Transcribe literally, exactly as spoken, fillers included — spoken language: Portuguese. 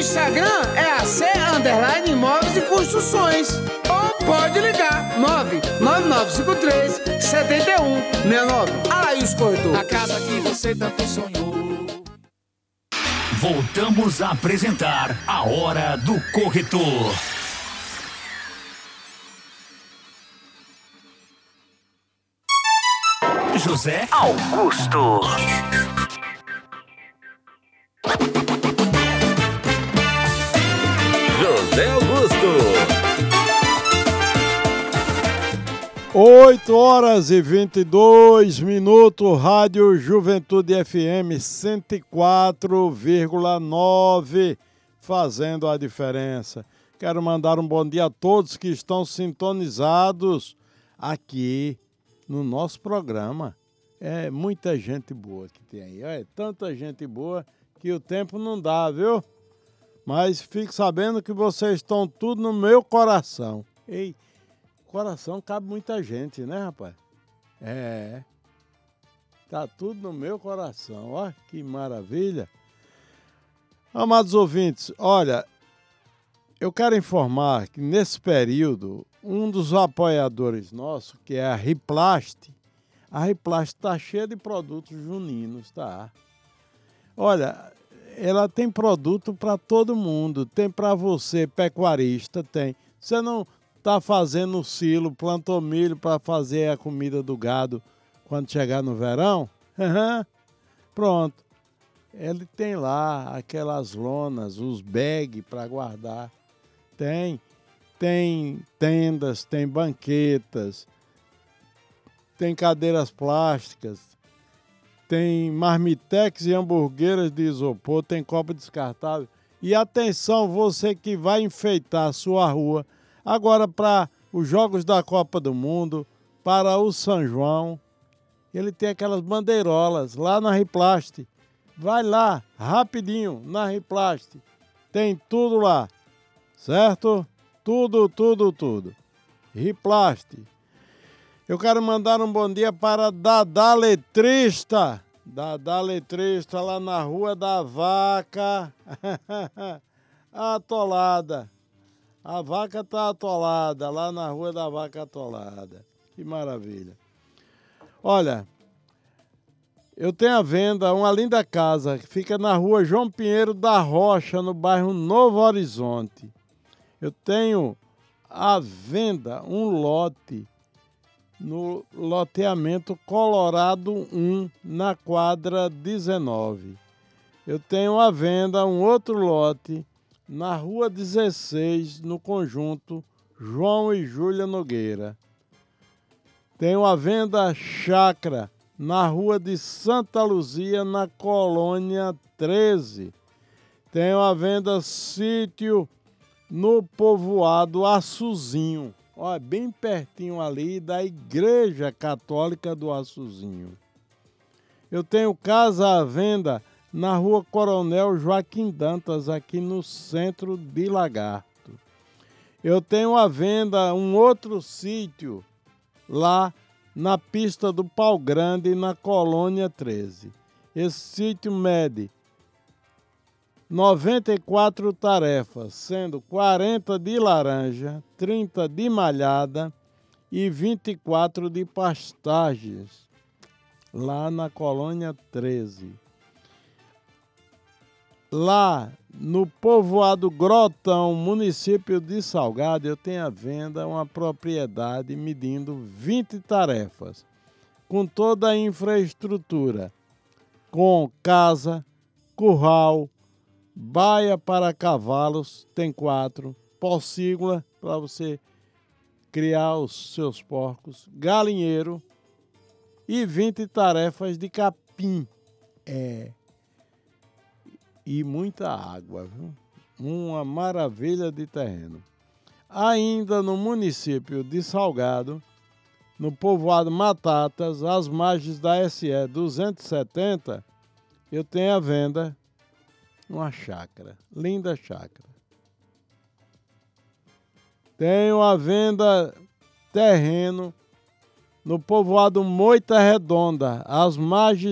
Instagram é A C Underline Imóveis e Construções. Ou pode ligar nove nove nove cinco três sete um seis nove. Araújo Corretor. A casa que você tanto sonhou. Voltamos a apresentar a Hora do Corretor. José Augusto. José Augusto. oito horas e vinte e dois minutos, Rádio Juventude F M cento e quatro vírgula nove, fazendo a diferença. Quero mandar um bom dia a todos que estão sintonizados aqui no nosso programa. É muita gente boa que tem aí. É tanta gente boa que o tempo não dá, viu? Mas fique sabendo que vocês estão tudo no meu coração. Ei, coração cabe muita gente, né, rapaz? É. Tá tudo no meu coração. Ó, que maravilha. Amados ouvintes, olha, eu quero informar que nesse período, um dos apoiadores nossos, que é a Riplast, a Riplast está cheia de produtos juninos, tá? Olha, ela tem produto para todo mundo. Tem para você, pecuarista, tem. Você não está fazendo silo, plantou milho para fazer a comida do gado quando chegar no verão? Uhum. Pronto. Ele tem lá aquelas lonas, os bags para guardar. Tem. Tem tendas, tem banquetas, tem cadeiras plásticas, tem marmitex e hamburgueiras de isopor, tem copo descartável. E atenção, você que vai enfeitar a sua rua, agora para os Jogos da Copa do Mundo, para o São João, ele tem aquelas bandeirolas lá na Riplast. Vai lá, rapidinho, na Riplast. Tem tudo lá, certo? Tudo, tudo, tudo. Riplast. Eu quero mandar um bom dia para Dadá Letrista. Dadá Letrista lá na Rua da Vaca. Atolada. A vaca tá atolada, lá na Rua da Vaca atolada. Que maravilha. Olha, eu tenho à venda uma linda casa que fica na Rua João Pinheiro da Rocha, no bairro Novo Horizonte. Eu tenho à venda um lote no loteamento Colorado um, na quadra dezenove. Eu tenho à venda um outro lote na Rua dezesseis, no conjunto João e Júlia Nogueira. Tenho à venda chácara na Rua de Santa Luzia, na Colônia treze. Tenho à venda sítio no povoado Açuzinho, ó, bem pertinho ali da Igreja Católica do Açuzinho. Eu tenho casa à venda na Rua Coronel Joaquim Dantas, aqui no centro de Lagarto. Eu tenho à venda um outro sítio lá na pista do Pau Grande, na Colônia treze. Esse sítio mede noventa e quatro tarefas, sendo quarenta de laranja, trinta de malhada e vinte e quatro de pastagens, lá na Colônia treze. Lá no povoado Grotão, município de Salgado, eu tenho à venda uma propriedade medindo vinte tarefas, com toda a infraestrutura, com casa, curral, baia para cavalos, tem quatro, porcícola para você criar os seus porcos, galinheiro e vinte tarefas de capim. É. E muita água, viu? Uma maravilha de terreno. Ainda no município de Salgado, no povoado Matatas, às margens da S E duzentos e setenta, eu tenho à venda uma chácara, linda chácara. Tenho à venda terreno no povoado Moita Redonda, às margens